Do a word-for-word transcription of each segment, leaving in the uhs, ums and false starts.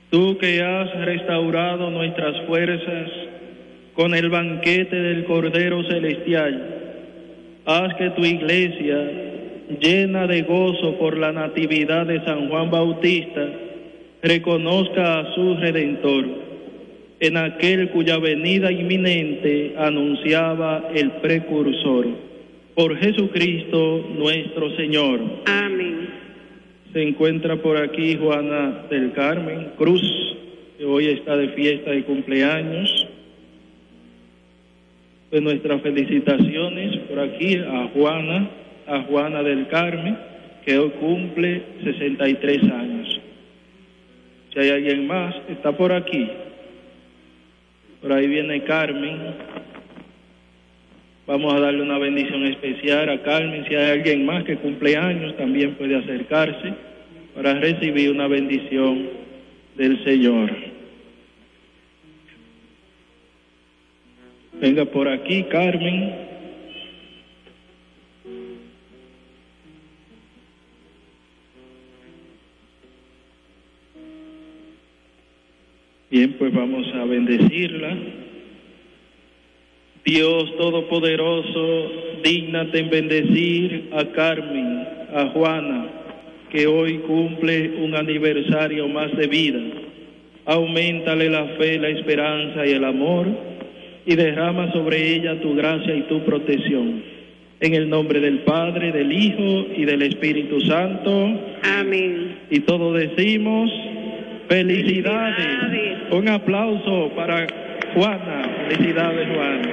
Tú que has restaurado nuestras fuerzas con el banquete del Cordero Celestial, haz que tu iglesia, llena de gozo por la natividad de San Juan Bautista, reconozca a su Redentor, en aquel cuya venida inminente anunciaba el precursor. Por Jesucristo nuestro Señor. Amén. Se encuentra por aquí Juana del Carmen Cruz, que hoy está de fiesta de cumpleaños. Pues nuestras felicitaciones por aquí a Juana, a Juana del Carmen, que hoy cumple sesenta y tres años. Si hay alguien más, está por aquí. Por ahí viene Carmen. Vamos a darle una bendición especial a Carmen. Si hay alguien más que cumple años, también puede acercarse para recibir una bendición del Señor. Venga por aquí, Carmen. Bien, pues vamos a bendecirla. Dios Todopoderoso, dígnate en bendecir a Carmen, a Juana, que hoy cumple un aniversario más de vida. Auméntale la fe, la esperanza y el amor, y derrama sobre ella tu gracia y tu protección. En el nombre del Padre, del Hijo y del Espíritu Santo. Amén. Y todos decimos, felicidades. Felicidades. Un aplauso para Juana. Felicidades, Juana.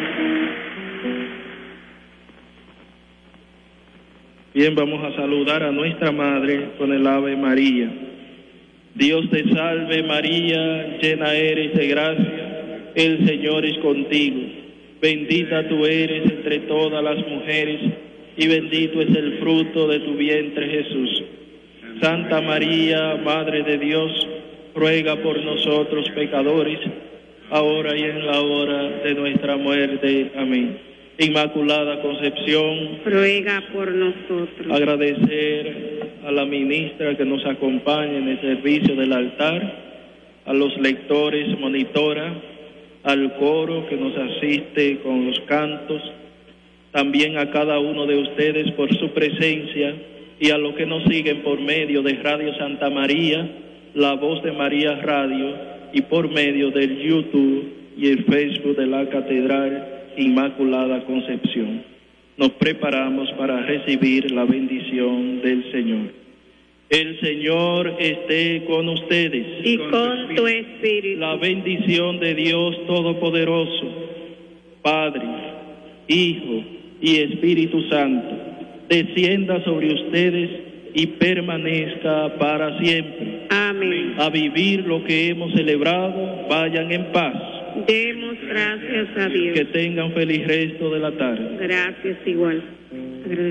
Bien, vamos a saludar a nuestra Madre con el Ave María. Dios te salve María, llena eres de gracia, el Señor es contigo. Bendita tú eres entre todas las mujeres, y bendito es el fruto de tu vientre Jesús. Santa María, Madre de Dios, ruega por nosotros pecadores, ahora y en la hora de nuestra muerte. Amén. Inmaculada Concepción, ruega por nosotros. Agradecer a la ministra que nos acompaña en el servicio del altar, a los lectores, monitora, al coro que nos asiste con los cantos, también a cada uno de ustedes por su presencia y a los que nos siguen por medio de Radio Santa María, La Voz de María Radio, y por medio del YouTube y el Facebook de la Catedral Inmaculada Concepción. Nos preparamos para recibir la bendición del Señor. El Señor esté con ustedes. Y con, con tu espíritu. La bendición de Dios Todopoderoso, Padre, Hijo y Espíritu Santo, descienda sobre ustedes y permanezca para siempre. Amén. A vivir lo que hemos celebrado, vayan en paz. Demos gracias a Dios. Que tengan feliz resto de la tarde. Gracias igual.